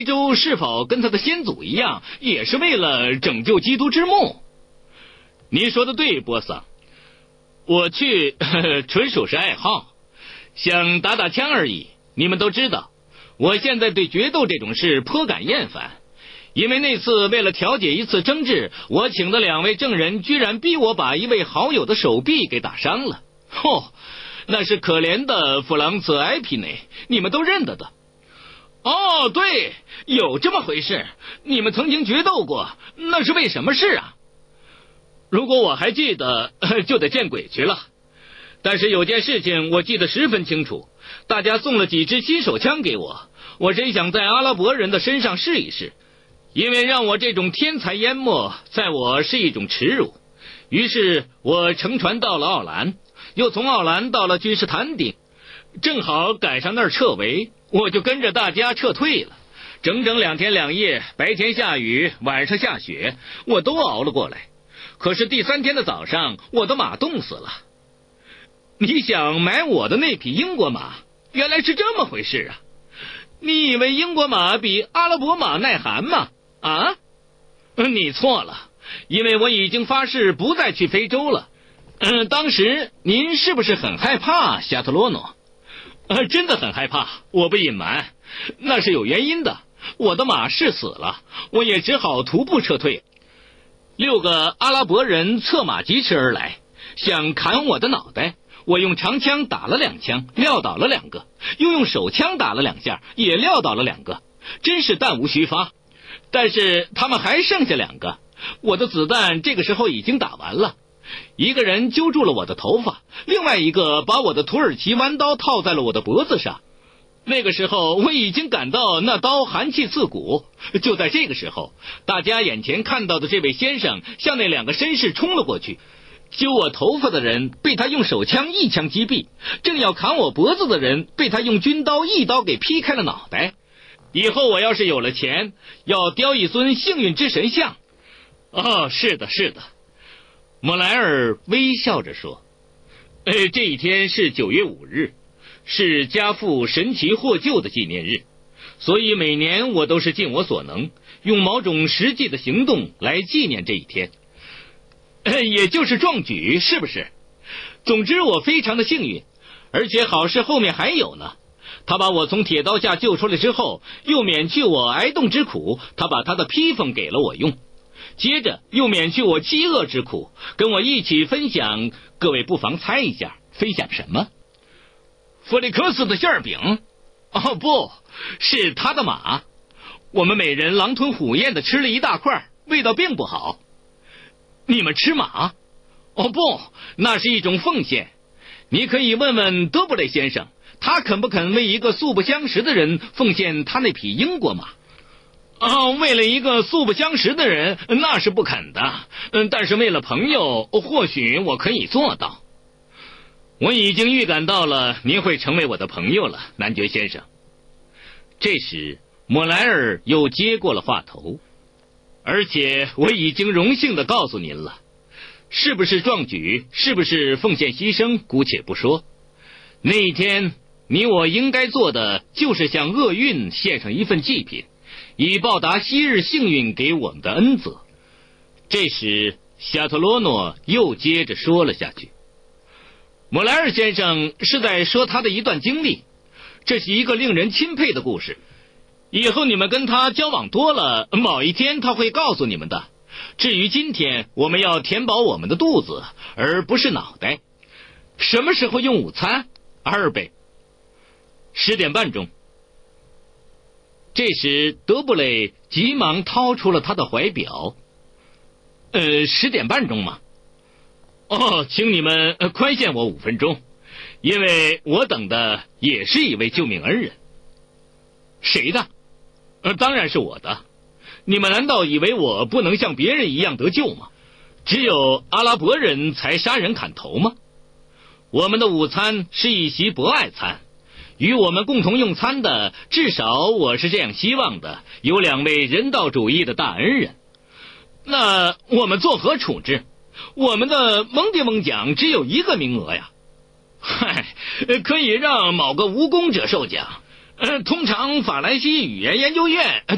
洲是否跟他的先祖一样，也是为了拯救基督之墓？你说的对，波桑，我去纯属是爱好，想打打枪而已。你们都知道，我现在对决斗这种事颇感厌烦，因为那次为了调解一次争执，我请的2位证人居然逼我把一位好友的手臂给打伤了。那是可怜的弗朗茨·埃皮内，你们都认得的。哦，对，有这么回事，你们曾经决斗过，那是为什么事啊？如果我还记得，就得见鬼去了。但是有件事情我记得十分清楚，大家送了几支新手枪给我，我真想在阿拉伯人的身上试一试，因为让我这种天才淹没，在我是一种耻辱。于是我乘船到了奥兰，又从奥兰到了君士坦丁，正好赶上那儿撤围，我就跟着大家撤退了。整整2天2夜，白天下雨，晚上下雪，我都熬了过来。可是第3天的早上，我的马冻死了。你想买我的那匹英国马，原来是这么回事啊！你以为英国马比阿拉伯马耐寒吗？啊？你错了，因为我已经发誓不再去非洲了。当时您是不是很害怕，夏特罗诺？真的很害怕，我不隐瞒，那是有原因的。我的马是死了，我也只好徒步撤退。6个阿拉伯人策马疾驰而来，想砍我的脑袋。我用长枪打了2枪，撂倒了2个，又用手枪打了2下，也撂倒了2个，真是弹无虚发。但是他们还剩下2个，我的子弹这个时候已经打完了。一个人揪住了我的头发，另外一个把我的土耳其弯刀套在了我的脖子上。那个时候我已经感到那刀寒气刺骨。就在这个时候，大家眼前看到的这位先生向那2个绅士冲了过去，揪我头发的人被他用手枪1枪击毙，正要砍我脖子的人被他用军刀1刀给劈开了脑袋。以后我要是有了钱，要雕一尊幸运之神像。是的，是的。莫莱尔微笑着说，这一天是9月5日，是家父神奇获救的纪念日，所以每年我都是尽我所能，用某种实际的行动来纪念这一天。也就是壮举，是不是？总之我非常的幸运，而且好事后面还有呢。他把我从铁刀下救出来之后，又免去我挨冻之苦，他把他的披风给了我用，接着又免去我饥饿之苦，跟我一起分享。各位不妨猜一下，分享什么？弗里克斯的馅饼？不是他的马。我们每人狼吞虎咽的吃了一大块，味道并不好。你们吃马？不，那是一种奉献。你可以问问德布雷先生，他肯不肯为一个素不相识的人奉献他那匹英国马？为了一个素不相识的人，那是不肯的。但是为了朋友，或许我可以做到。我已经预感到了您会成为我的朋友了，男爵先生。这时莫莱尔又接过了话头，而且我已经荣幸地告诉您了，是不是壮举，是不是奉献牺牲，姑且不说。那一天你我应该做的就是向厄运献上一份祭品，以报答昔日幸运给我们的恩泽。这时夏特罗诺又接着说了下去，莫莱尔先生是在说他的一段经历，这是一个令人钦佩的故事。以后你们跟他交往多了，某一天他会告诉你们的。至于今天，我们要填饱我们的肚子，而不是脑袋。什么时候用午餐？阿尔贝。10点半钟。这时德布雷急忙掏出了他的怀表。10点半钟嘛。请你们宽限我5分钟，因为我等的也是一位救命恩人。谁的？当然是我的。你们难道以为我不能像别人一样得救吗？只有阿拉伯人才杀人砍头吗？我们的午餐是一席博爱餐，与我们共同用餐的，至少我是这样希望的，有2位人道主义的大恩人。那我们作何处置？我们的蒙迪翁奖只有1个名额呀。可以让某个无功者受奖。通常法兰西语言研究院